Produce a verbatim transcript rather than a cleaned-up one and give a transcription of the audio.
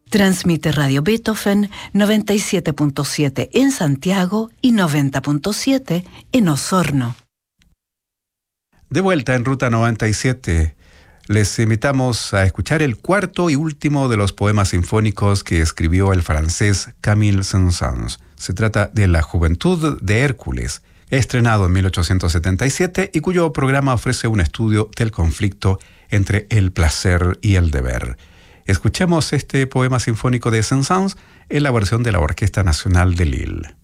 Transmite Radio Beethoven noventa y siete punto siete en Santiago y noventa punto siete en Osorno. De vuelta en Ruta noventa y siete, les invitamos a escuchar el cuarto y último de los poemas sinfónicos que escribió el francés Camille Saint-Saëns. Se trata de La Juventud de Hércules, estrenado en mil ochocientos setenta y siete y cuyo programa ofrece un estudio del conflicto entre el placer y el deber. Escuchemos este poema sinfónico de Saint-Saëns en la versión de la Orquesta Nacional de Lille.